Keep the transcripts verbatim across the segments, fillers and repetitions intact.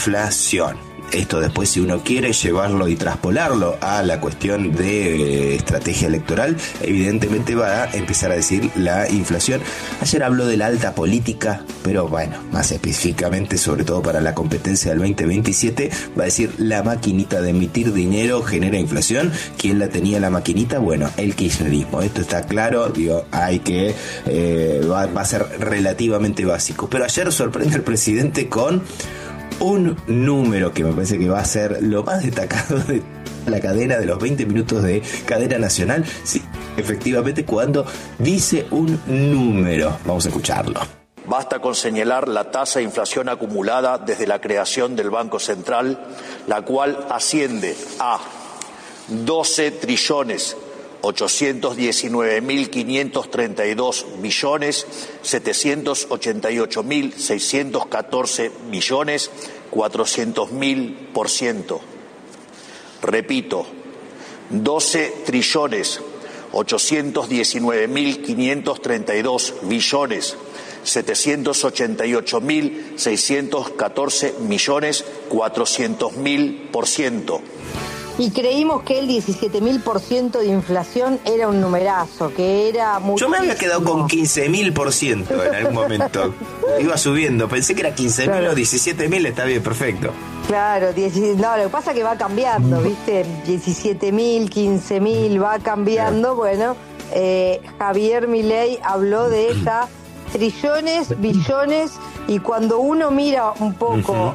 inflación. Esto después, si uno quiere llevarlo y traspolarlo a la cuestión de eh, estrategia electoral, evidentemente va a empezar a decir la inflación. Ayer habló de la alta política, pero bueno, más específicamente, sobre todo para la competencia del veinte veintisiete, va a decir la maquinita de emitir dinero genera inflación. ¿Quién la tenía la maquinita? Bueno, el kirchnerismo. Esto está claro, digo, hay que, eh, va, va a ser relativamente básico. Pero ayer sorprende el presidente con un número que me parece que va a ser lo más destacado de la cadena de los veinte minutos de cadena nacional. Sí, efectivamente, cuando dice un número. Vamos a escucharlo. Basta con señalar la tasa de inflación acumulada desde la creación del Banco Central, la cual asciende a doce trillones ochocientos diecinueve mil quinientos treinta y dos millones setecientos ochenta y ocho mil seiscientos catorce millones cuatrocientos mil por ciento. Repito, doce trillones ochocientos diecinueve mil quinientos treinta y dos millones setecientos ochenta y ocho mil seiscientos catorce millones cuatrocientos mil por ciento. Y creímos que el diecisiete mil por ciento de inflación era un numerazo, que era muchísimo. Yo me había quedado con quince mil por ciento en algún momento. Iba subiendo, pensé que era quince mil claro. O diecisiete mil, está bien, perfecto. Claro, diecisiete, no, lo que pasa es que va cambiando, ¿viste? diecisiete mil, quince mil, va cambiando. Claro. Bueno, eh, Javier Milei habló de ella, trillones, billones, y cuando uno mira un poco uh-huh.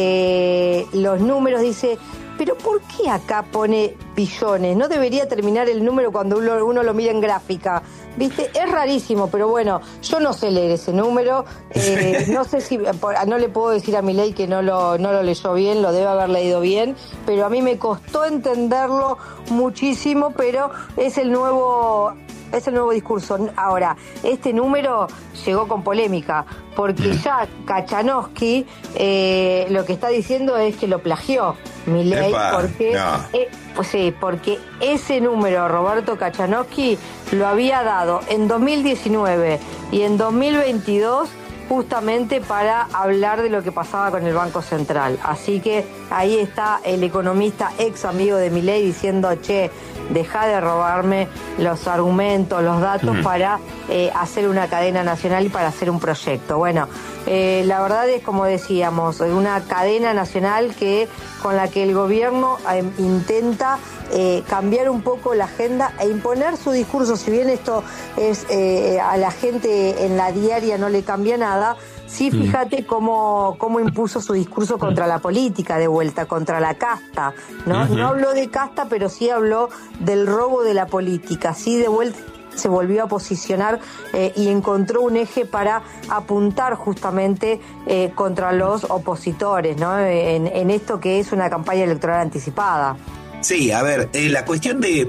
eh, los números, dice... Pero ¿por qué acá pone billones? No debería terminar el número cuando uno, uno lo mira en gráfica. ¿Viste? Es rarísimo, pero bueno, yo no sé leer ese número. Eh, no sé si, no le puedo decir a Milei que no lo, no lo leyó bien, lo debe haber leído bien, pero a mí me costó entenderlo muchísimo, pero es el nuevo... Es el nuevo discurso. Ahora, este número llegó con polémica, porque ya Kachanowski eh, lo que está diciendo es que lo plagió Milei, porque, no. eh, pues sí, porque ese número Roberto Kachanowski lo había dado en dos mil diecinueve y en dos mil veintidós justamente para hablar de lo que pasaba con el Banco Central. Así que ahí está el economista ex amigo de Milei diciendo, che, deja de robarme los argumentos, los datos uh-huh. para eh, hacer una cadena nacional y para hacer un proyecto. Bueno, eh, la verdad es, como decíamos, una cadena nacional que con la que el gobierno eh, intenta eh, cambiar un poco la agenda e imponer su discurso. Si bien esto es eh, a la gente en la diaria no le cambia nada, sí, fíjate cómo, cómo impuso su discurso contra la política de vuelta, contra la casta, ¿no? Uh-huh. No habló de casta, pero sí habló del robo de la política. Sí, de vuelta se volvió a posicionar eh, y encontró un eje para apuntar justamente eh, contra los opositores, ¿no? En, en esto que es una campaña electoral anticipada. Sí, a ver, eh, la cuestión de...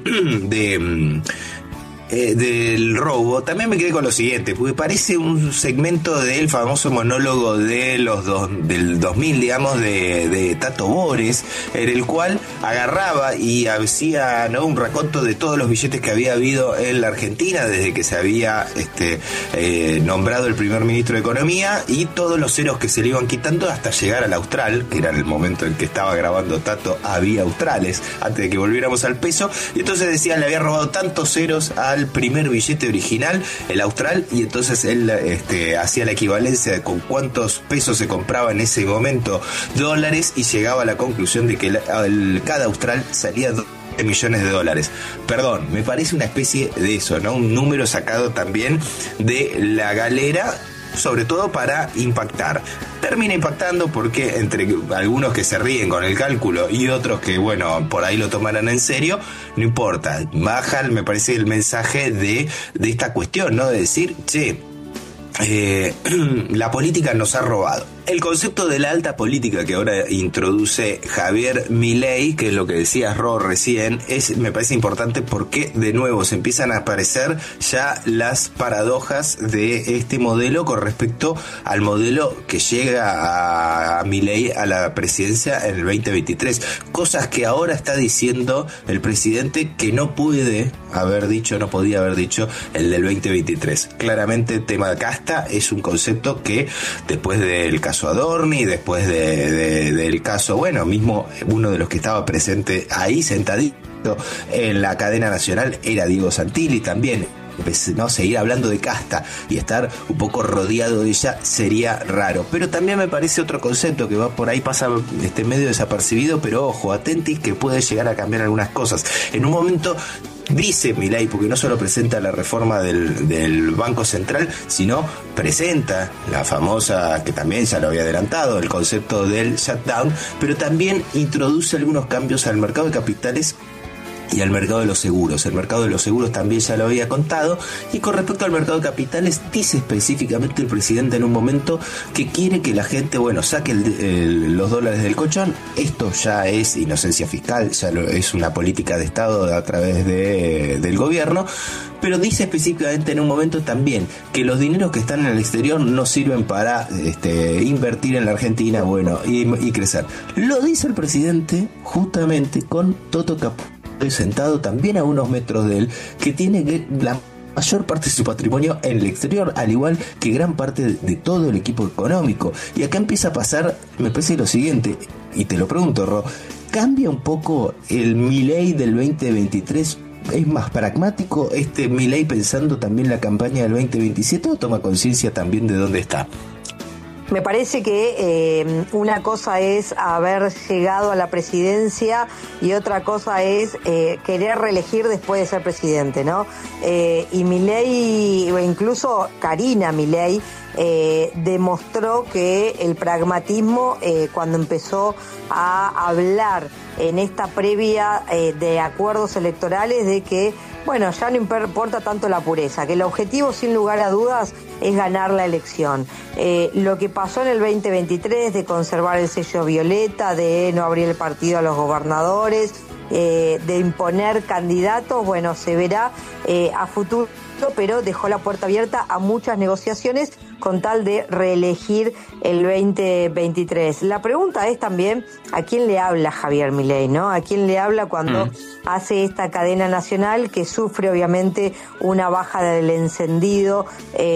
de Eh, del robo, también me quedé con lo siguiente, porque parece un segmento del famoso monólogo de los dos, del dos mil, digamos, de, de Tato Bores, en el cual agarraba y hacía, ¿no?, un raconto de todos los billetes que había habido en la Argentina desde que se había este, eh, nombrado el primer ministro de Economía, y todos los ceros que se le iban quitando hasta llegar al austral, que era en el momento en que estaba grabando Tato, había australes, antes de que volviéramos al peso, y entonces decían, le había robado tantos ceros a el primer billete original, el austral, y entonces él este, hacía la equivalencia de con cuántos pesos se compraba en ese momento dólares, y llegaba a la conclusión de que el, el, cada austral salía doce millones de dólares. Perdón, me parece una especie de eso, ¿no? Un número sacado también de la galera, sobre todo para impactar. Termina impactando porque entre algunos que se ríen con el cálculo y otros que, bueno, por ahí lo tomarán en serio, no importa. Bajan, me parece, el mensaje de, de esta cuestión, ¿no? De decir, che, eh, la política nos ha robado. El concepto de la alta política que ahora introduce Javier Milei, que es lo que decías, Ro, recién, es, me parece importante porque de nuevo se empiezan a aparecer ya las paradojas de este modelo con respecto al modelo que llega a Milei a la presidencia en el veinte veintitrés. Cosas que ahora está diciendo el presidente que no puede haber dicho, no podía haber dicho el del veinte veintitrés. Claramente tema casta, casta es un concepto que después del caso Adorni, después de, de, del caso, bueno, mismo uno de los que estaba presente ahí sentadito en la cadena nacional era Diego Santilli también. No, seguir hablando de casta y estar un poco rodeado de ella sería raro, pero también me parece otro concepto que va por ahí, pasa este medio desapercibido, pero ojo, atentis que puede llegar a cambiar algunas cosas. En un momento dice Milei, porque no solo presenta la reforma del, del Banco Central, sino presenta la famosa, que también ya lo había adelantado, el concepto del shutdown, pero también introduce algunos cambios al mercado de capitales y al mercado de los seguros. El mercado de los seguros también ya lo había contado, y con respecto al mercado de capitales dice específicamente el presidente en un momento que quiere que la gente, bueno, saque el, el, los dólares del colchón. Esto ya es inocencia fiscal, ya lo, es una política de Estado a través de, del gobierno, pero dice específicamente en un momento también que los dineros que están en el exterior no sirven para este, invertir en la Argentina, bueno, y, y crecer. Lo dice el presidente justamente con Toto Capó sentado también a unos metros de él, que tiene la mayor parte de su patrimonio en el exterior, al igual que gran parte de, de todo el equipo económico. Y acá empieza a pasar, me parece lo siguiente, y te lo pregunto, Ro, ¿cambia un poco el Milei del veinte veintitrés? ¿Es más pragmático este Milei pensando también la campaña del veinte veintisiete, o toma conciencia también de dónde está? Me parece que eh, una cosa es haber llegado a la presidencia y otra cosa es eh, querer reelegir después de ser presidente, ¿no? Eh, y Milei, o incluso Karina Milei, eh, demostró que el pragmatismo, eh, cuando empezó a hablar en esta previa eh, de acuerdos electorales, de que, bueno, ya no importa tanto la pureza, que el objetivo sin lugar a dudas es ganar la elección. Eh, lo que pasó en el veinte veintitrés de conservar el sello violeta, de no abrir el partido a los gobernadores, eh, de imponer candidatos, bueno, se verá eh, a futuro, pero dejó la puerta abierta a muchas negociaciones con tal de reelegir el veinte veintitrés. La pregunta es también a quién le habla Javier Milei, ¿no? A quién le habla cuando mm. hace esta cadena nacional, que sufre obviamente una baja del encendido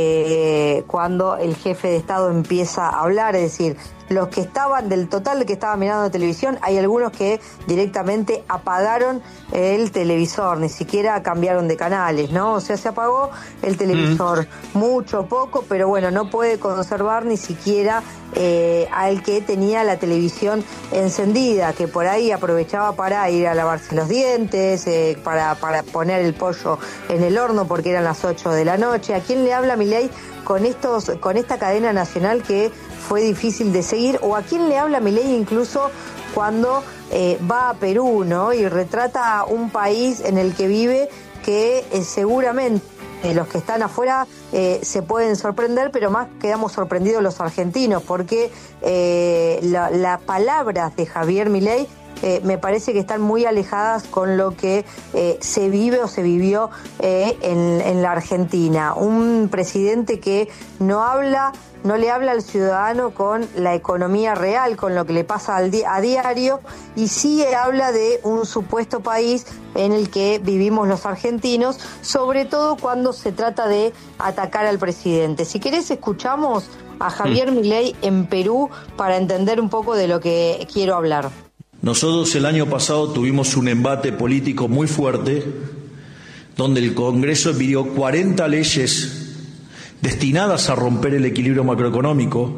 eh, cuando el jefe de Estado empieza a hablar, es decir, los que estaban, del total de que estaban mirando la televisión, hay algunos que directamente apagaron el televisor, ni siquiera cambiaron de canales, ¿no? O sea, se apagó el televisor, mm. mucho, poco, pero bueno, no puede conservar ni siquiera eh, al que tenía la televisión encendida, que por ahí aprovechaba para ir a lavarse los dientes, eh, para, para poner el pollo en el horno porque eran las ocho de la noche. ¿A quién le habla Milei con estos, con esta cadena nacional que fue difícil de seguir? ¿O a quién le habla Milei incluso cuando eh, va a Perú, ¿no? Y retrata un país en el que vive, que eh, seguramente eh, los que están afuera eh, se pueden sorprender, pero más quedamos sorprendidos los argentinos, porque eh, la, las palabras de Javier Milei Eh, me parece que están muy alejadas con lo que eh, se vive o se vivió eh, en, en la Argentina. Un presidente que no habla, no le habla al ciudadano con la economía real, con lo que le pasa al di- a diario, y sí habla de un supuesto país en el que vivimos los argentinos, sobre todo cuando se trata de atacar al presidente. Si querés, escuchamos a Javier Milei en Perú para entender un poco de lo que quiero hablar. Nosotros el año pasado tuvimos un embate político muy fuerte, donde el Congreso pidió cuarenta leyes destinadas a romper el equilibrio macroeconómico,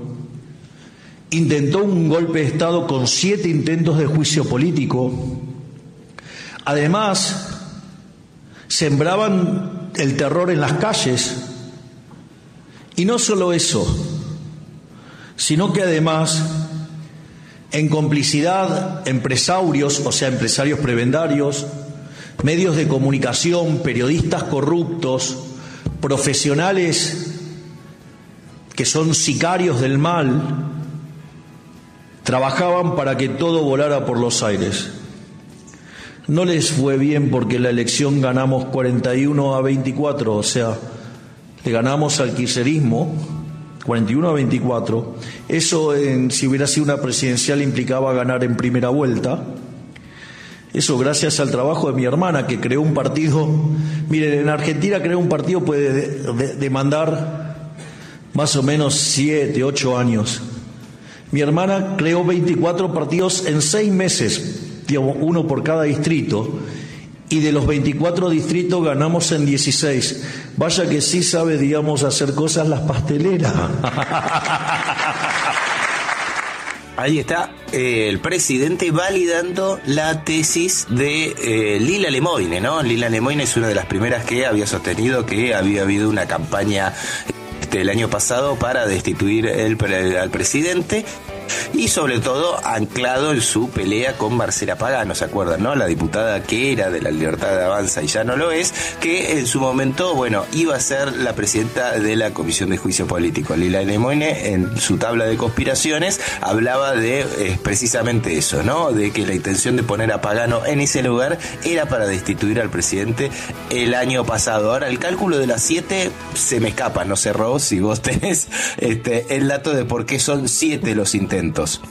intentó un golpe de Estado con siete intentos de juicio político. Además, sembraban el terror en las calles. Y no solo eso, sino que además, en complicidad, empresarios, o sea, empresarios prebendarios, medios de comunicación, periodistas corruptos, profesionales que son sicarios del mal, trabajaban para que todo volara por los aires. No les fue bien porque la elección ganamos cuarenta y uno a veinticuatro, o sea, le ganamos al kirchnerismo cuarenta y uno a veinticuatro. Eso, en, si hubiera sido una presidencial, implicaba ganar en primera vuelta. Eso gracias al trabajo de mi hermana, que creó un partido. Miren, en Argentina crear un partido puede de, de, demandar más o menos siete, ocho años. Mi hermana creó veinticuatro partidos en seis meses, digamos, uno por cada distrito, y de los veinticuatro distritos ganamos en dieciséis. Vaya que sí sabe, digamos, hacer cosas las pasteleras. Ahí está eh, el presidente validando la tesis de eh, Lila Lemoine, ¿no? Lila Lemoine es una de las primeras que había sostenido que había habido una campaña este, el año pasado para destituir el, al presidente. Y sobre todo anclado en su pelea con Marcela Pagano, ¿se acuerdan, no? La diputada que era de la Libertad de Avanza y ya no lo es, que en su momento, bueno, iba a ser la presidenta de la Comisión de Juicio Político. Lila Lemoine, en su tabla de conspiraciones, hablaba de eh, precisamente eso, ¿no? De que la intención de poner a Pagano en ese lugar era para destituir al presidente el año pasado. Ahora, el cálculo de las siete se me escapa, no sé, Ros, si vos tenés este, el dato de por qué son siete los intentos.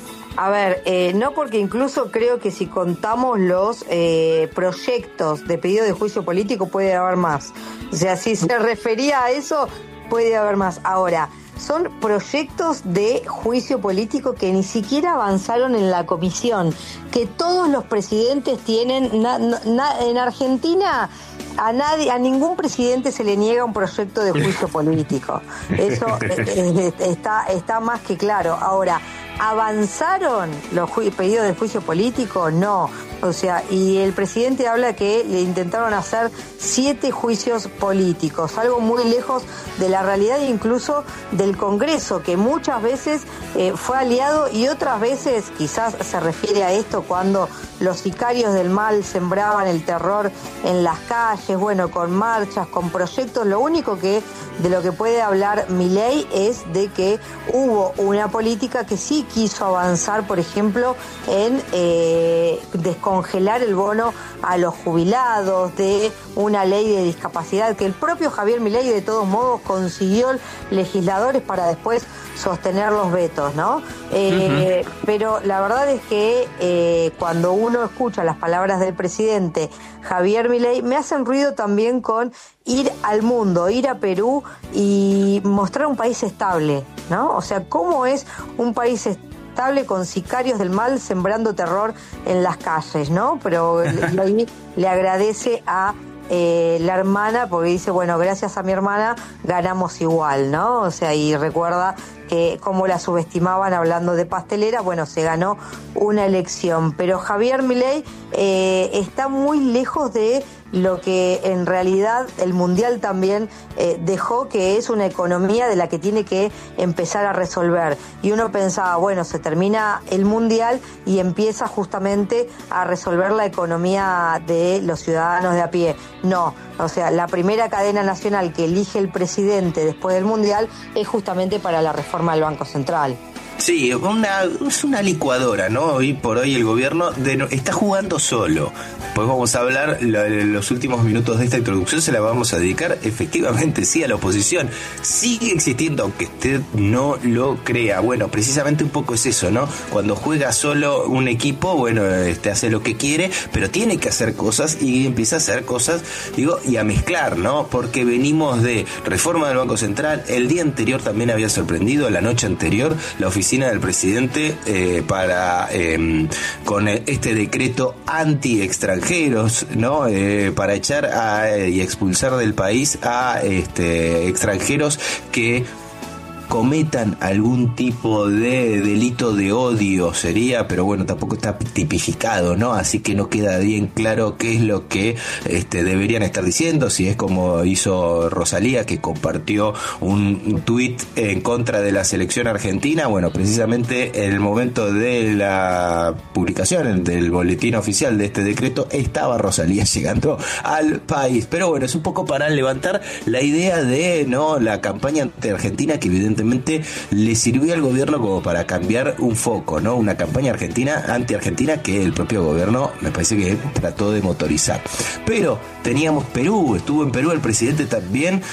A ver, eh, no, porque incluso creo que si contamos los eh, proyectos de pedido de juicio político puede haber más. O sea, si se refería a eso, puede haber más. Ahora, son proyectos de juicio político que ni siquiera avanzaron en la comisión, que todos los presidentes tienen. Na, na, en Argentina a nadie, a ningún presidente se le niega un proyecto de juicio político. Eso eh, está, está más que claro. Ahora, ¿avanzaron los ju- pedidos de juicio político? No. O sea, y el presidente habla que le intentaron hacer siete juicios políticos, algo muy lejos de la realidad, incluso del Congreso, que muchas veces eh, fue aliado y otras veces, quizás se refiere a esto cuando los sicarios del mal sembraban el terror en las calles, bueno, con marchas, con proyectos. Lo único que de lo que puede hablar Milei es de que hubo una política que sí quiso avanzar, por ejemplo, en eh, descongelar el bono a los jubilados, de una ley de discapacidad que el propio Javier Milei de todos modos consiguió legisladores para después sostener los vetos, ¿no? Eh, uh-huh. Pero la verdad es que eh, cuando uno escucha las palabras del presidente Javier Milei, me hacen ruido también con ir al mundo, ir a Perú y mostrar un país estable, ¿no? O sea, ¿cómo es un país estable con sicarios del mal sembrando terror en las calles, ¿no? Pero ahí le agradece a Eh, la hermana, porque dice, bueno, gracias a mi hermana ganamos igual, ¿no? O sea, y recuerda que como la subestimaban hablando de pasteleras, bueno, se ganó una elección. Pero Javier Milei eh, está muy lejos de lo que en realidad el Mundial también eh, dejó, que es una economía de la que tiene que empezar a resolver. Y uno pensaba, bueno, se termina el Mundial y empieza justamente a resolver la economía de los ciudadanos de a pie. No, o sea, la primera cadena nacional que elige el presidente después del Mundial es justamente para la reforma del Banco Central. Sí, una, es una licuadora, ¿no? Hoy por hoy el gobierno de, está jugando solo. Pues vamos a hablar, lo, los últimos minutos de esta introducción se la vamos a dedicar efectivamente, sí, a la oposición. Sigue existiendo, aunque usted no lo crea. Bueno, precisamente un poco es eso, ¿no? Cuando juega solo un equipo, bueno, este hace lo que quiere, pero tiene que hacer cosas y empieza a hacer cosas, digo, y a mezclar, ¿no? Porque venimos de reforma del Banco Central, el día anterior también había sorprendido, la noche anterior, la oficina del presidente eh, para eh, con este decreto anti-extranjeros, ¿no? Eh, para echar a, y expulsar del país a este, extranjeros que cometan algún tipo de delito de odio, sería, pero bueno, tampoco está tipificado, ¿no? Así que no queda bien claro qué es lo que este, deberían estar diciendo, si es como hizo Rosalía, que compartió un, un tuit en contra de la selección argentina. Bueno, precisamente en el momento de la publicación del boletín oficial de este decreto estaba Rosalía llegando al país. Pero bueno, es un poco para levantar la idea de, ¿no?, la campaña ante Argentina, que evidentemente le sirvió al gobierno como para cambiar un foco, ¿no? Una campaña argentina, anti-argentina, que el propio gobierno me parece que trató de motorizar. Pero teníamos Perú, estuvo en Perú el presidente también,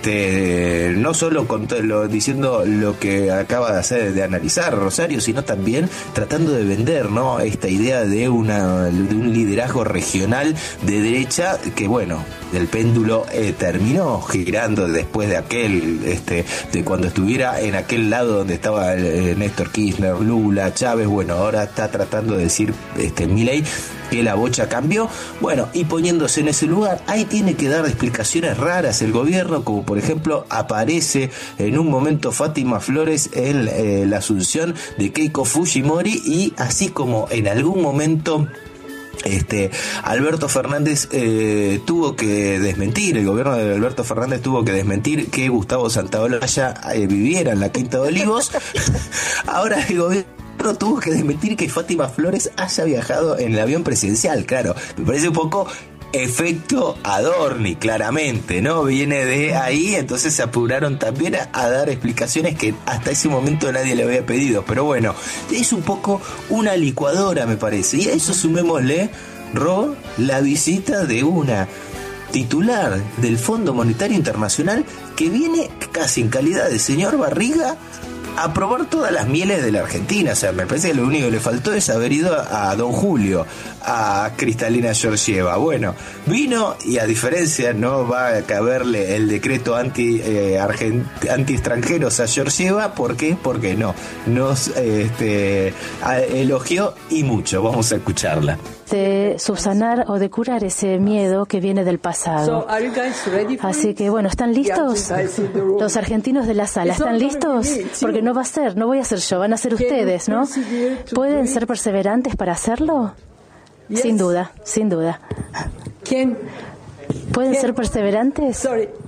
este, no solo con lo, diciendo lo que acaba de hacer, de analizar Rosario, sino también tratando de vender, ¿no?, esta idea de una de un liderazgo regional de derecha, que bueno, el péndulo eh, terminó girando después de aquel, este, de cuando estuvieron estuviera en aquel lado donde estaba eh, Néstor Kirchner, Lula, Chávez. Bueno, ahora está tratando de decir este Milei que la bocha cambió, bueno, y poniéndose en ese lugar, ahí tiene que dar explicaciones raras el gobierno, como por ejemplo aparece en un momento Fátima Flores en eh, la asunción de Keiko Fujimori, y así como en algún momento Este, Alberto Fernández eh, tuvo que desmentir, el gobierno de Alberto Fernández tuvo que desmentir que Gustavo Santaolalla eh, viviera en la Quinta de Olivos. Ahora el gobierno tuvo que desmentir que Fátima Flores haya viajado en el avión presidencial. Claro, me parece un poco efecto Adorni, claramente, ¿no? Viene de ahí, entonces se apuraron también a, a dar explicaciones que hasta ese momento nadie le había pedido. Pero bueno, es un poco una licuadora, me parece. Y a eso sumémosle, Ro, la visita de una titular del Fondo Monetario Internacional que viene casi en calidad de señor Barriga a probar todas las mieles de la Argentina. O sea, me parece que lo único que le faltó es haber ido a, a Don Julio, a Cristalina Georgieva. Bueno, vino y a diferencia no va a caberle el decreto anti eh, argent, anti extranjeros a Georgieva. ¿Por qué? Porque no, nos eh, este, a, elogió y mucho. Vamos a escucharla. De subsanar o de curar ese miedo que viene del pasado. Así que bueno, ¿están listos? Los argentinos de la sala, ¿están listos? Porque no va a ser, no voy a ser yo, van a ser ustedes, ¿no? ¿Pueden ser perseverantes para hacerlo? Sin duda, sin duda. ¿Pueden ser perseverantes?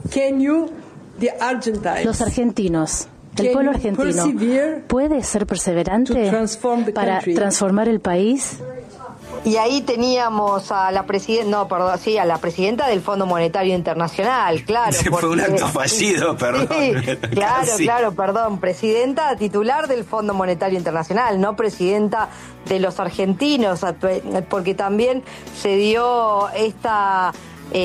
Los argentinos. El pueblo argentino puede ser perseverante para transformar el país. Y ahí teníamos a la presidenta, no, perdón, sí, a la presidenta del Fondo Monetario Internacional, claro. Se porque, fue un acto fallido, perdón. Sí, claro, Casi. claro, perdón. Presidenta titular del Fondo Monetario Internacional, no presidenta de los argentinos, porque también se dio esta...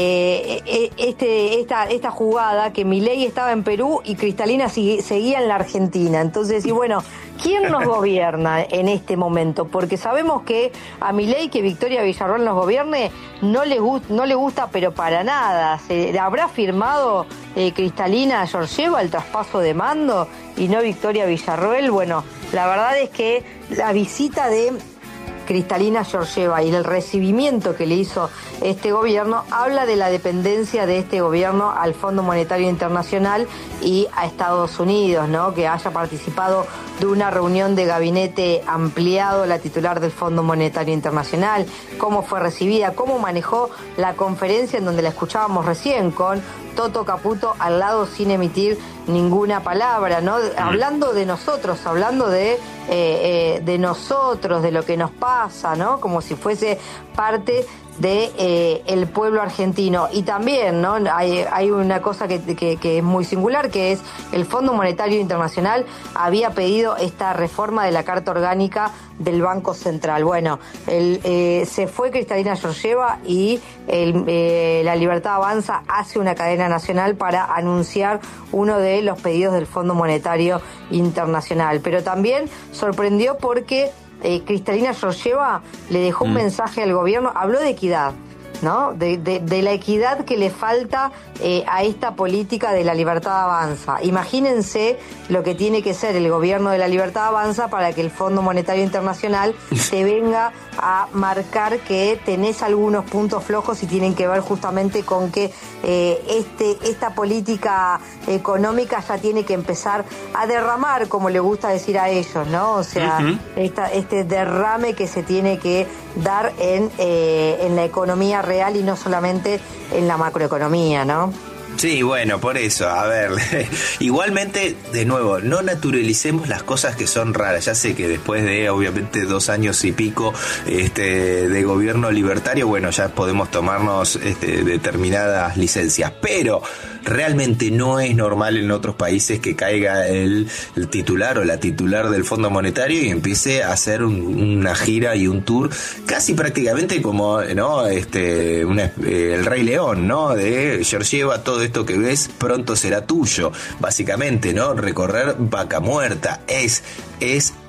Eh, este, esta, esta jugada que Milei estaba en Perú y Cristalina sigue, seguía en la Argentina. Entonces, y bueno, ¿quién nos gobierna en este momento? Porque sabemos que a Milei, que Victoria Villarroel nos gobierne, no le, gust, no le gusta, pero para nada. ¿Se habrá firmado eh, Cristalina Georgieva el traspaso de mando y no Victoria Villarroel? Bueno, la verdad es que la visita de Cristalina Georgieva y el recibimiento que le hizo este gobierno habla de la dependencia de este gobierno al Fondo Monetario Internacional y a Estados Unidos, ¿no? Que haya participado de una reunión de gabinete ampliado la titular del Fondo Monetario Internacional, cómo fue recibida, cómo manejó la conferencia en donde la escuchábamos recién con Toto Caputo al lado sin emitir ninguna palabra, ¿no? Hablando de nosotros, hablando de eh, eh, de nosotros, de lo que nos pasa, ¿no? Como si fuese parte de eh, el pueblo argentino. Y también, ¿no? Hay, hay una cosa que, que, que es muy singular, que es el Fondo Monetario Internacional había pedido esta reforma de la Carta Orgánica del Banco Central. Bueno, el, eh, se fue Cristalina Georgieva y el, eh, La Libertad Avanza hace una cadena nacional para anunciar uno de los pedidos del Fondo Monetario Internacional. Pero también sorprendió porque Eh, Cristalina Georgieva le dejó un mm. mensaje al gobierno, habló de equidad, ¿no? De, de, de la equidad que le falta eh, a esta política de La Libertad Avanza. Imagínense lo que tiene que ser el gobierno de La Libertad Avanza para que el Fondo Monetario Internacional te venga a marcar que tenés algunos puntos flojos y tienen que ver justamente con que eh, este esta política económica ya tiene que empezar a derramar, como le gusta decir a ellos, ¿no? O sea, uh-huh. esta, este derrame que se tiene que dar en, eh, en la economía real y no solamente en la macroeconomía, ¿no? Sí, bueno, por eso, a ver, igualmente, de nuevo, no naturalicemos las cosas que son raras. Ya sé que después de, obviamente, dos años y pico este, de gobierno libertario, bueno, ya podemos tomarnos este, determinadas licencias, pero realmente no es normal en otros países que caiga el, el titular o la titular del Fondo Monetario y empiece a hacer un, una gira y un tour casi prácticamente como, ¿no? Este, una, eh, el Rey León, ¿no? De Georgieva, todo esto que ves pronto será tuyo, básicamente, ¿no? Recorrer vaca muerta es, es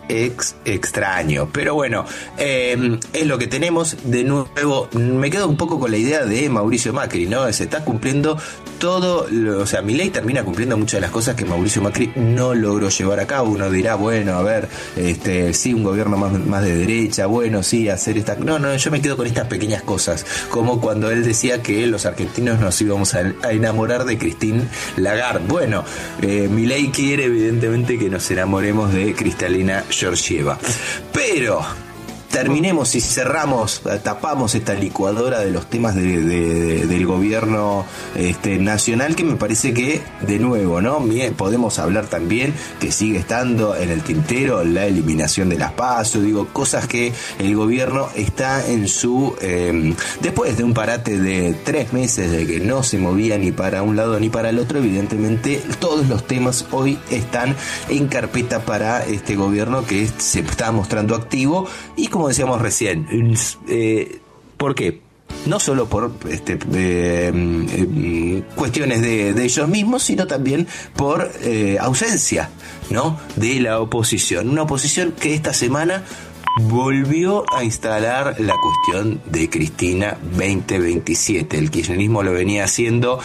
ex extraño. Pero bueno, eh, es lo que tenemos. De nuevo, me quedo un poco con la idea de Mauricio Macri, ¿no? Se está cumpliendo todo, lo, o sea, Milei termina cumpliendo muchas de las cosas que Mauricio Macri no logró llevar a cabo. Uno dirá, bueno, a ver, este, sí, un gobierno más, más de derecha, bueno, sí, hacer esta... No, no, yo me quedo con estas pequeñas cosas, como cuando él decía que los argentinos nos íbamos a, a enamorar de Christine Lagarde. Bueno, eh, Milei quiere evidentemente que nos enamoremos de Kristalina Georgieva. Pero terminemos y cerramos, tapamos esta licuadora de los temas de, de, del gobierno este, nacional, que me parece que, de nuevo, ¿no? Bien, podemos hablar también que sigue estando en el tintero la eliminación de las PASO, digo, cosas que el gobierno está en su... Eh, después de un parate de tres meses de que no se movía ni para un lado ni para el otro, evidentemente todos los temas hoy están en carpeta para este gobierno que se está mostrando activo y, como decíamos recién, eh, ¿por qué? No solo por este, eh, eh, cuestiones de, de ellos mismos, sino también por eh, ausencia, ¿no?, de la oposición. Una oposición que esta semana volvió a instalar la cuestión de Cristina veinte veintisiete. El kirchnerismo lo venía haciendo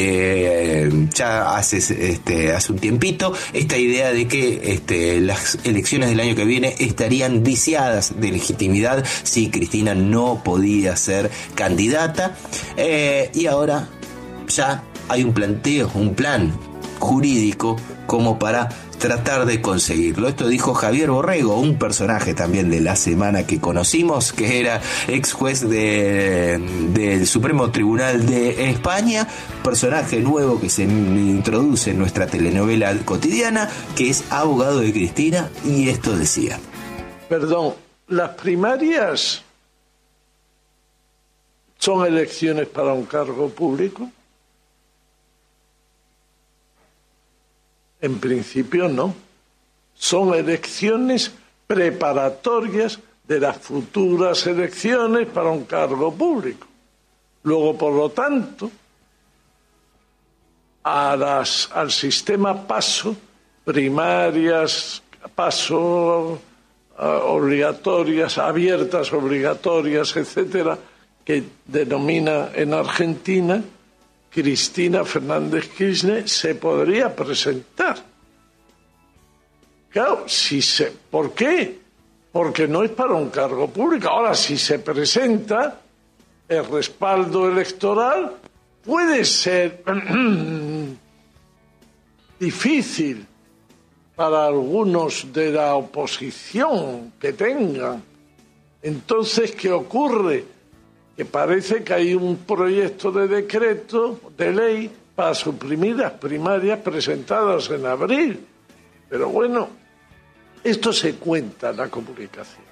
eh, ya hace, este, hace un tiempito. Esta idea de que este, las elecciones del año que viene estarían viciadas de legitimidad si Cristina no podía ser candidata. Eh, y ahora ya hay un planteo, un plan jurídico como para tratar de conseguirlo. Esto dijo Javier Borrego, un personaje también de la semana que conocimos, que era ex juez de, del Supremo Tribunal de España, personaje nuevo que se introduce en nuestra telenovela cotidiana, que es abogado de Cristina, y esto decía. Perdón, las primarias son elecciones para un cargo público. En principio no. Son elecciones preparatorias de las futuras elecciones para un cargo público. Luego, por lo tanto, a las, al sistema PASO, primarias, PASO uh, obligatorias, abiertas, obligatorias, etcétera, que denomina en Argentina, Cristina Fernández Kirchner se podría presentar. Claro, si se, ¿por qué? Porque no es para un cargo público. Ahora, si se presenta, el respaldo electoral puede ser difícil para algunos de la oposición que tengan. Entonces, ¿qué ocurre? Que parece que hay un proyecto de decreto, de ley, para suprimir las primarias presentadas en abril. Pero bueno, esto se cuenta en la comunicación.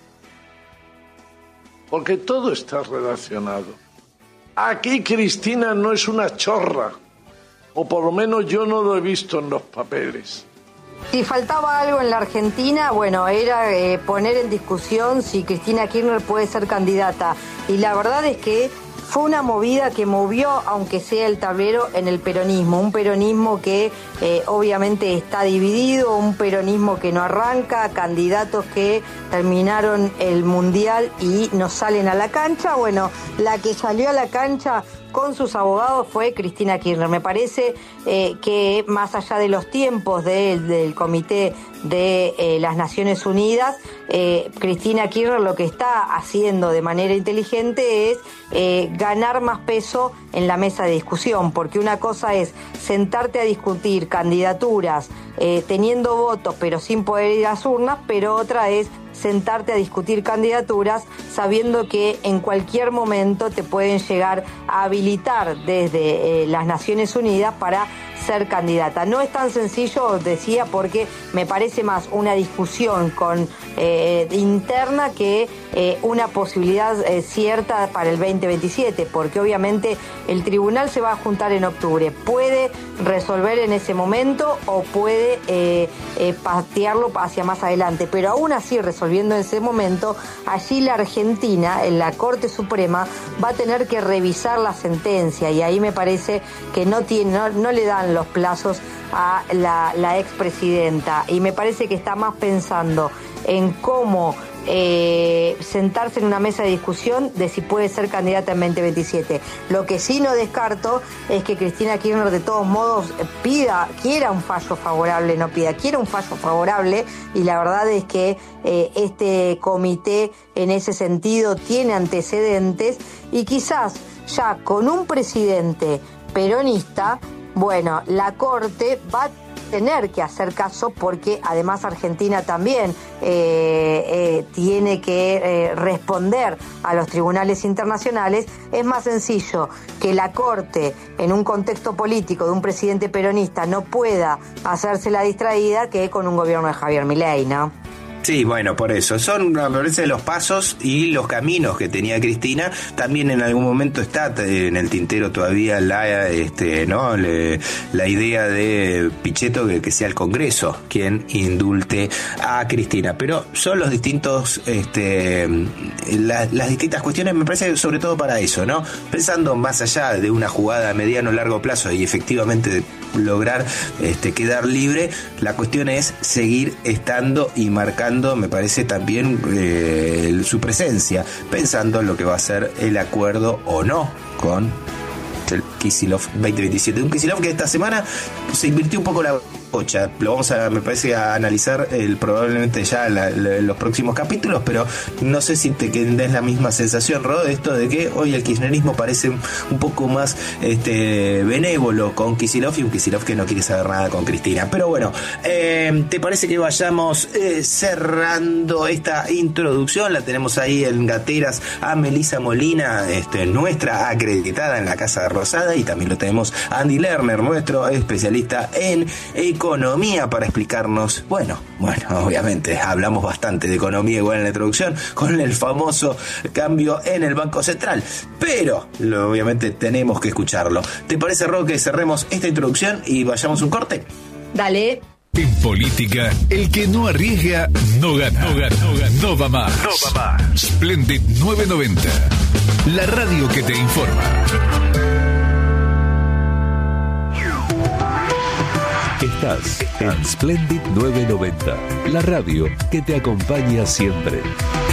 Porque todo está relacionado. Aquí Cristina no es una chorra, o por lo menos yo no lo he visto en los papeles. Si faltaba algo en la Argentina, bueno, era eh, poner en discusión si Cristina Kirchner puede ser candidata. Y la verdad es que fue una movida que movió, aunque sea el tablero, en el peronismo. Un peronismo que eh, obviamente está dividido, un peronismo que no arranca, candidatos que terminaron el mundial y no salen a la cancha. Bueno, la que salió a la cancha con sus abogados fue Cristina Kirchner. Me parece eh, que más allá de los tiempos de, del Comité de eh, las Naciones Unidas, eh, Cristina Kirchner lo que está haciendo de manera inteligente es eh, ganar más peso en la mesa de discusión, porque una cosa es sentarte a discutir candidaturas eh, teniendo votos pero sin poder ir a las urnas, pero otra es sentarte a discutir candidaturas sabiendo que en cualquier momento te pueden llegar a habilitar desde eh, las Naciones Unidas para ser candidata. No es tan sencillo, decía, porque me parece más una discusión con eh, interna que eh, una posibilidad eh, cierta para el veinte veintisiete, porque obviamente el tribunal se va a juntar en octubre. Puede resolver en ese momento o puede eh, eh, patearlo hacia más adelante, pero aún así resolviendo en ese momento, allí la Argentina, en la Corte Suprema, va a tener que revisar la sentencia, y ahí me parece que no, tiene, no, no le dan los los plazos a la, la expresidenta. Y me parece que está más pensando en cómo eh, sentarse en una mesa de discusión de si puede ser candidata en veinte veintisiete. Lo que sí no descarto es que Cristina Kirchner de todos modos pida, quiera un fallo favorable, no pida, quiera un fallo favorable, y la verdad es que eh, este comité en ese sentido tiene antecedentes, y quizás ya con un presidente peronista, bueno, la Corte va a tener que hacer caso, porque además Argentina también eh, eh, tiene que eh, responder a los tribunales internacionales. Es más sencillo que la Corte, en un contexto político de un presidente peronista, no pueda hacerse la distraída que con un gobierno de Javier Milei, ¿no? Sí, bueno, por eso. Son, me parece, los pasos y los caminos que tenía Cristina. También en algún momento está en el tintero todavía la, este, ¿no? Le, la idea de Pichetto que, que sea el Congreso quien indulte a Cristina. Pero son los distintos, este, la, las distintas cuestiones, me parece, sobre todo para eso, ¿no? Pensando más allá de una jugada a mediano o largo plazo y efectivamente lograr este, quedar libre, la cuestión es seguir estando y marcando, me parece, también eh, su presencia, pensando en lo que va a ser el acuerdo o no con el Kicillof veinte veintisiete. Un Kicillof que esta semana se invirtió un poco la bocha. Lo vamos a, me parece, a analizar el, probablemente ya la, la, en los próximos capítulos, pero no sé si te des la misma sensación, Rod, de esto de que hoy el kirchnerismo parece un poco más este benévolo con Kicillof, y un Kicillof que no quiere saber nada con Cristina. Pero bueno, eh, ¿te parece que vayamos eh, cerrando esta introducción? La tenemos ahí en gateras a Melissa Molina, este, nuestra acreditada en la Casa Rosada, y también lo tenemos a Andy Lerner, nuestro especialista en economía, para explicarnos, bueno, bueno, obviamente hablamos bastante de economía igual en la introducción, con el famoso cambio en el Banco Central, pero lo, obviamente tenemos que escucharlo. ¿Te parece, Ro, que cerremos esta introducción y vayamos a un corte? Dale. En política, el que no arriesga no gana. No gana, no gana, no va más. No va más. Splendid novecientos noventa, la radio que te informa. Estás en Splendid novecientos noventa, la radio que te acompaña siempre.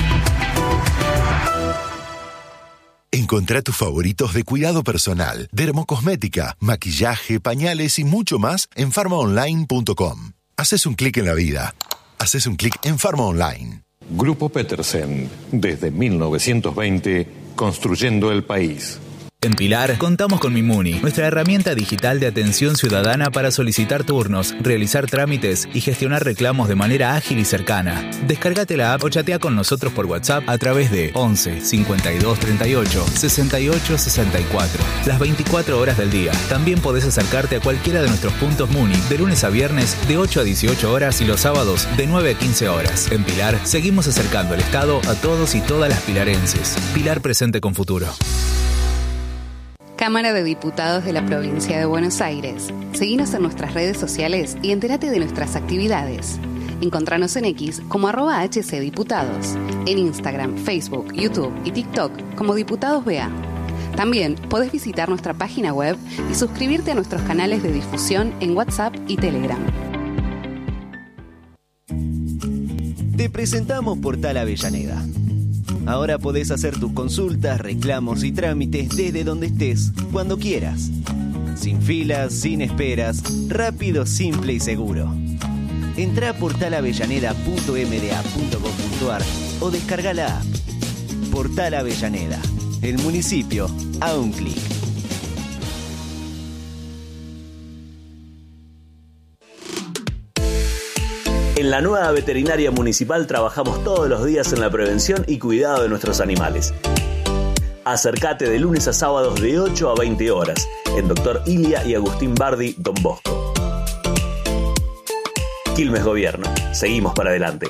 Encontrá tus favoritos de cuidado personal, dermocosmética, maquillaje, pañales y mucho más en farma online punto com. Haces un clic en la vida. Haces un clic en Farma Online. Grupo Petersen, desde mil novecientos veinte, construyendo el país. En Pilar contamos con Mimuni, nuestra herramienta digital de atención ciudadana para solicitar turnos, realizar trámites y gestionar reclamos de manera ágil y cercana. Descárgate la app o chatea con nosotros por WhatsApp a través de once cincuenta y dos treinta y ocho sesenta y ocho sesenta y cuatro. Las veinticuatro horas del día. También podés acercarte a cualquiera de nuestros puntos Muni de lunes a viernes de ocho a dieciocho horas y los sábados de nueve a quince horas. En Pilar seguimos acercando el Estado a todos y todas las pilarenses. Pilar presente con futuro. Cámara de Diputados de la Provincia de Buenos Aires. Seguinos en nuestras redes sociales y entérate de nuestras actividades. Encontranos en X como arroba hcdiputados, en Instagram, Facebook, YouTube y TikTok como Diputados B A. También podés visitar nuestra página web y suscribirte a nuestros canales de difusión en WhatsApp y Telegram. Te presentamos Portal Avellaneda. Ahora podés hacer tus consultas, reclamos y trámites desde donde estés, cuando quieras. Sin filas, sin esperas, rápido, simple y seguro. Entrá a portal avellaneda punto m d a punto gov punto a r o descarga la app. Portal Avellaneda, el municipio a un clic. En la nueva veterinaria municipal trabajamos todos los días en la prevención y cuidado de nuestros animales. Acércate de lunes a sábados de ocho a veinte horas en Doctor Ilia y Agustín Bardi, Don Bosco. Quilmes Gobierno. Seguimos para adelante.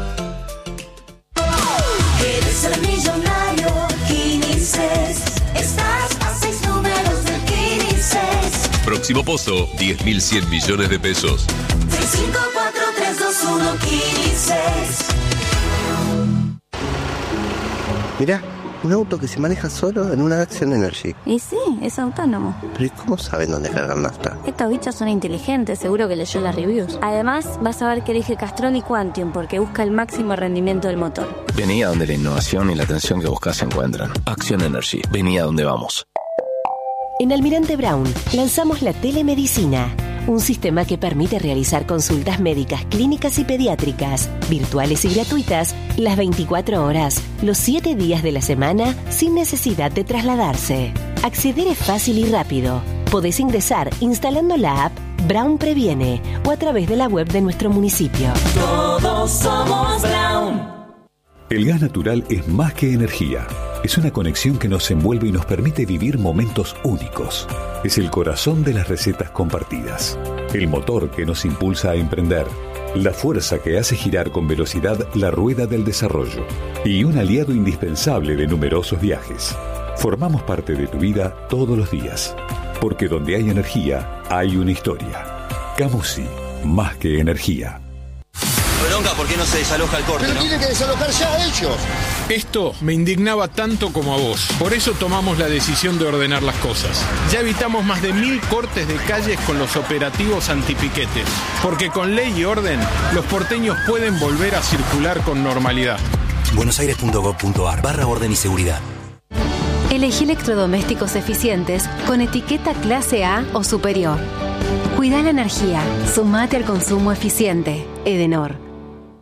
Eres el millonario Quinices. Estás a seis números del Quinices. Próximo pozo, diez mil cien millones de pesos. seis cinco cuatro tres dos uno Quinices. Mirá, Un auto que se maneja solo en una Action Energy. Y sí, es autónomo. Pero ¿y cómo saben dónde cargar nafta? Estos bichos son inteligentes, seguro que leyó las reviews. Además, vas a ver que elige Castrol y Quantium porque busca el máximo rendimiento del motor. Vení a donde la innovación y la atención que buscas se encuentran. Action Energy. Vení a donde vamos. En Almirante Brown lanzamos la telemedicina, un sistema que permite realizar consultas médicas, clínicas y pediátricas, virtuales y gratuitas, las veinticuatro horas, los siete días de la semana, sin necesidad de trasladarse. Acceder es fácil y rápido. Podés ingresar instalando la app Brown Previene o a través de la web de nuestro municipio. Todos somos Brown. El gas natural es más que energía. Es una conexión que nos envuelve y nos permite vivir momentos únicos. Es el corazón de las recetas compartidas. El motor que nos impulsa a emprender. La fuerza que hace girar con velocidad la rueda del desarrollo. Y un aliado indispensable de numerosos viajes. Formamos parte de tu vida todos los días. Porque donde hay energía, hay una historia. Camusi, más que energía. Bronca, ¿por qué no se desaloja el corte? Pero ¿no? tiene que desalojar ya ellos. Esto me indignaba tanto como a vos. Por eso tomamos la decisión de ordenar las cosas. Ya evitamos más de mil cortes de calles con los operativos antipiquetes. Porque con ley y orden, los porteños pueden volver a circular con normalidad. buenosaires.gov.ar barra orden y seguridad. Elegí electrodomésticos eficientes con etiqueta clase A o superior. Cuida la energía. Sumate al consumo eficiente. Edenor.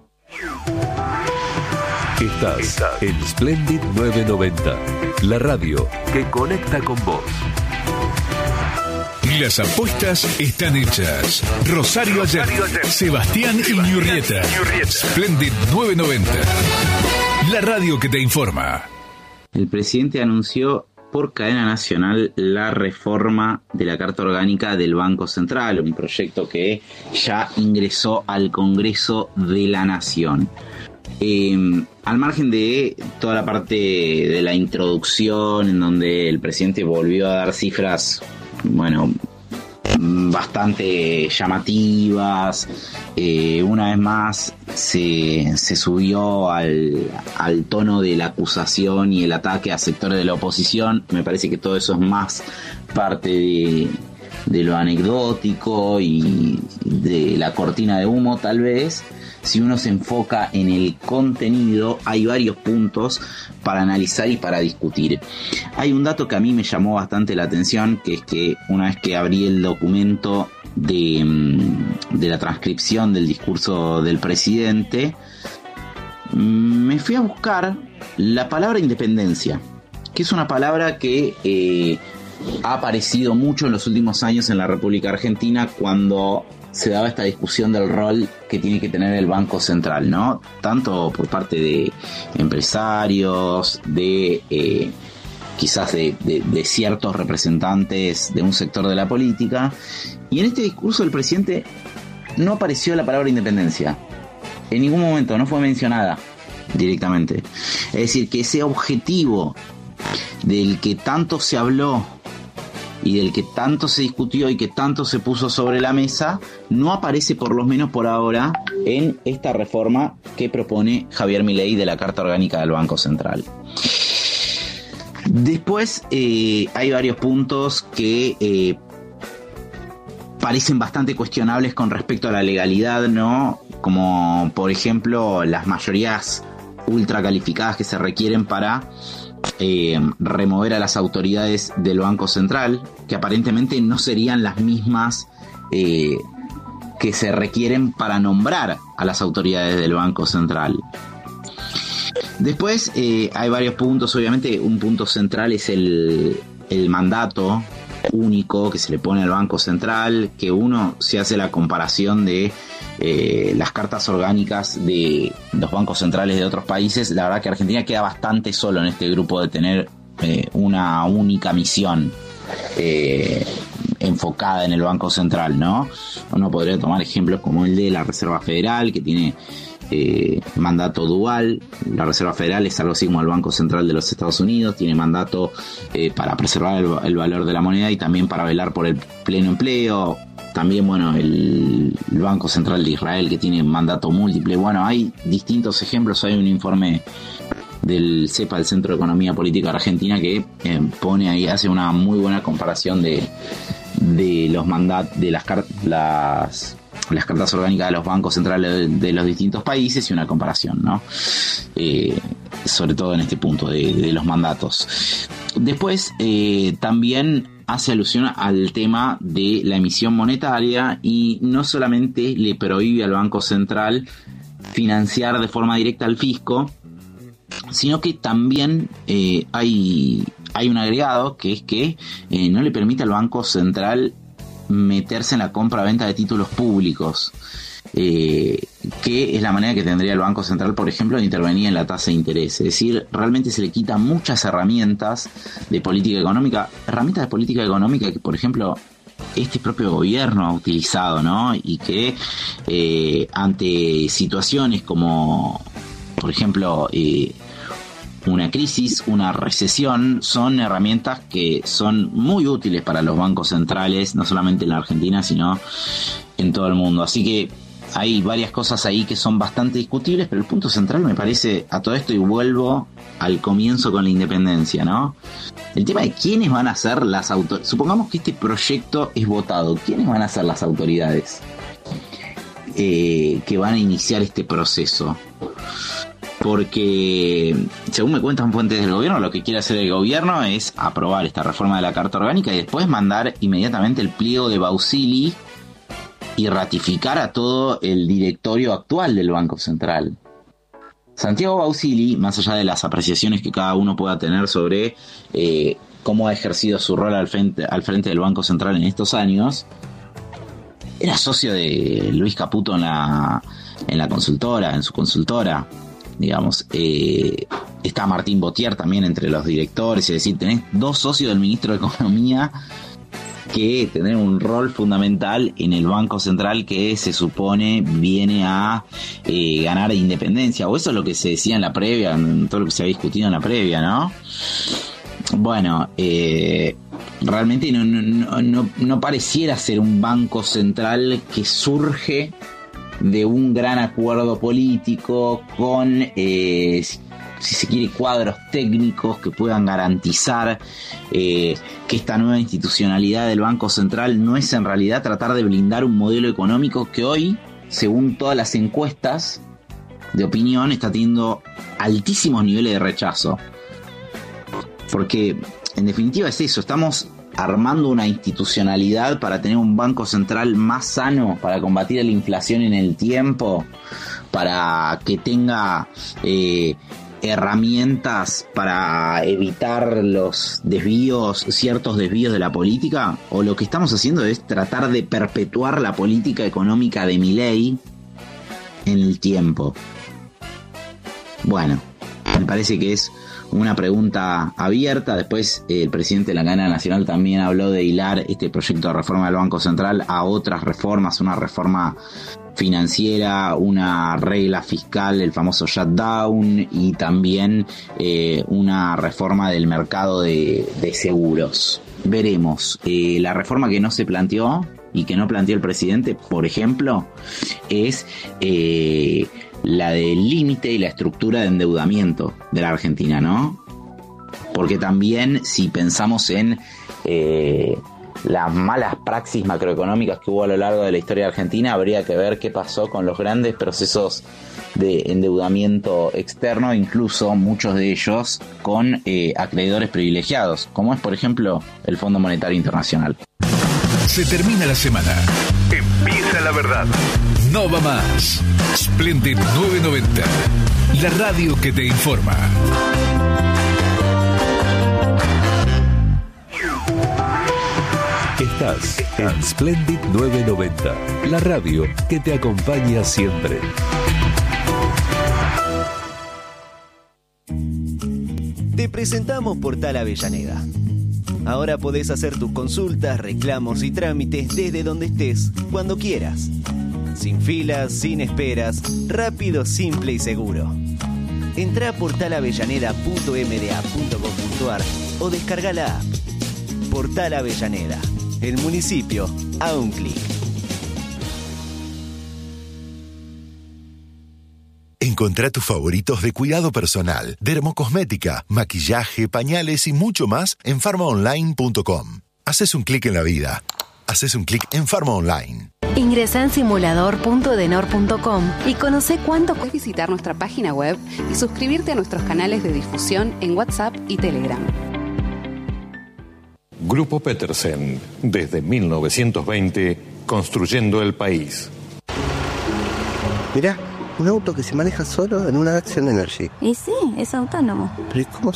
Estás en Splendid novecientos noventa, la radio que conecta con vos. Las apuestas están hechas. Rosario Allende, Sebastián Iñurrieta. Splendid novecientos noventa, la radio que te informa. El presidente anunció por cadena nacional la reforma de la Carta Orgánica del Banco Central, un proyecto que ya ingresó al Congreso de la Nación. Eh, al margen de toda la parte de la introducción, en donde el presidente volvió a dar cifras, bueno, bastante llamativas, eh, una vez más se, se subió al, al tono de la acusación y el ataque a sectores de la oposición. Me parece que todo eso es más parte de, de lo anecdótico y de la cortina de humo, tal vez. Si uno se enfoca en el contenido, hay varios puntos para analizar y para discutir. Hay un dato que a mí me llamó bastante la atención, que es que una vez que abrí el documento de, de la transcripción del discurso del presidente, me fui a buscar la palabra independencia, que es una palabra que eh, ha aparecido mucho en los últimos años en la República Argentina cuando se daba esta discusión del rol que tiene que tener el Banco Central, ¿no? Tanto por parte de empresarios, de eh, quizás de, de, de ciertos representantes de un sector de la política. Y en este discurso del presidente no apareció la palabra independencia. En ningún momento, no fue mencionada directamente. Es decir, que ese objetivo del que tanto se habló y del que tanto se discutió y que tanto se puso sobre la mesa, no aparece, por lo menos por ahora, en esta reforma que propone Javier Milei de la Carta Orgánica del Banco Central. Después eh, hay varios puntos que eh, parecen bastante cuestionables con respecto a la legalidad, ¿no? Como por ejemplo las mayorías ultra calificadas que se requieren para Eh, remover a las autoridades del Banco Central, que aparentemente no serían las mismas eh, que se requieren para nombrar a las autoridades del Banco Central. Después eh, hay varios puntos. Obviamente un punto central es el, el mandato único que se le pone al Banco Central, que uno se hace la comparación de eh, las cartas orgánicas de los bancos centrales de otros países. La verdad que Argentina queda bastante solo en este grupo de tener eh, una única misión eh, enfocada en el Banco Central, ¿no? Uno podría tomar ejemplos como el de la Reserva Federal, que tiene Eh, mandato dual. La Reserva Federal es algo así como el Banco Central de los Estados Unidos, tiene mandato eh, para preservar el, el valor de la moneda y también para velar por el pleno empleo. También, bueno, el, el Banco Central de Israel, que tiene mandato múltiple. Bueno, hay distintos ejemplos. Hay un informe del CEPA, el Centro de Economía Política Argentina, que eh, pone ahí, hace una muy buena comparación de, de los mandatos, de las, las, las cartas orgánicas de los bancos centrales de, de los distintos países, y una comparación, ¿no? Eh, sobre todo en este punto de, de los mandatos. Después, eh, también hace alusión al tema de la emisión monetaria, y no solamente le prohíbe al Banco Central financiar de forma directa al fisco, sino que también eh, hay, hay un agregado, que es que eh, no le permite al Banco Central meterse en la compra-venta de títulos públicos, eh, que es la manera que tendría el Banco Central, por ejemplo, de intervenir en la tasa de interés. Es decir, realmente se le quitan muchas herramientas de política económica, herramientas de política económica que, por ejemplo, este propio gobierno ha utilizado, ¿no? Y que eh, ante situaciones como, por ejemplo, eh, una crisis, una recesión, son herramientas que son muy útiles para los bancos centrales, no solamente en la Argentina, sino en todo el mundo. Así que hay varias cosas ahí que son bastante discutibles, pero el punto central me parece a todo esto, y vuelvo al comienzo con la independencia, ¿no? El tema de quiénes van a ser las autoridades. Supongamos que este proyecto es votado, ¿quiénes van a ser las autoridades eh, que van a iniciar este proceso? Porque, según me cuentan fuentes del gobierno, lo que quiere hacer el gobierno es aprobar esta reforma de la Carta Orgánica y después mandar inmediatamente el pliego de Bausili y ratificar a todo el directorio actual del Banco Central. Santiago Bausili, más allá de las apreciaciones que cada uno pueda tener sobre eh, cómo ha ejercido su rol al frente, al frente del Banco Central en estos años, era socio de Luis Caputo en la, en la consultora, en su consultora. Digamos, eh, está Martín Botier también entre los directores, es decir, tenés dos socios del ministro de Economía que tienen un rol fundamental en el Banco Central, que se supone viene a eh, ganar independencia, o eso es lo que se decía en la previa, en todo lo que se había discutido en la previa, ¿no? Bueno, eh, realmente no, no, no, no pareciera ser un Banco Central que surge de un gran acuerdo político con, eh, si se quiere, cuadros técnicos que puedan garantizar eh, que esta nueva institucionalidad del Banco Central no es en realidad tratar de blindar un modelo económico que hoy, según todas las encuestas de opinión, está teniendo altísimos niveles de rechazo. Porque, en definitiva, es eso, estamos armando una institucionalidad para tener un Banco Central más sano, para combatir la inflación en el tiempo, para que tenga eh, herramientas para evitar los desvíos, ciertos desvíos de la política, o lo que estamos haciendo es tratar de perpetuar la política económica de Milei en el tiempo. Bueno, me parece que es una pregunta abierta. Después eh, el presidente de la cadena nacional también habló de hilar este proyecto de reforma del Banco Central a otras reformas, una reforma financiera, una regla fiscal, el famoso shutdown, y también eh, una reforma del mercado de, de seguros. Veremos. Eh, la reforma que no se planteó y que no planteó el presidente, por ejemplo, es eh, la del límite y la estructura de endeudamiento de la Argentina, ¿no? Porque también, si pensamos en eh, las malas praxis macroeconómicas que hubo a lo largo de la historia de Argentina, habría que ver qué pasó con los grandes procesos de endeudamiento externo, incluso muchos de ellos con eh, acreedores privilegiados, como es, por ejemplo, el Fondo Monetario Internacional. Se termina la semana. Empieza la verdad. No va más. Splendid novecientos noventa. La radio que te informa. Estás en Splendid novecientos noventa. La radio que te acompaña siempre. Te presentamos Portal Avellaneda. Ahora podés hacer tus consultas, reclamos y trámites desde donde estés, cuando quieras. Sin filas, sin esperas, rápido, simple y seguro. Entrá a portal avellaneda punto m d a punto gov punto a r o descarga la app. Portal Avellaneda, el municipio a un clic. En Encontrá tus favoritos de cuidado personal, dermocosmética, maquillaje, pañales y mucho más en farma online punto com. Haces un clic en la vida. Haces un clic en Farma Online. Ingresa en simulador punto edenor punto com y conoce cuánto puedes visitar nuestra página web y suscribirte a nuestros canales de difusión en WhatsApp y Telegram. Grupo Petersen, desde mil novecientos veinte, construyendo el país. Mirá, un auto que se maneja solo en una Action Energy. Y sí, es autónomo. ¿Pero cómo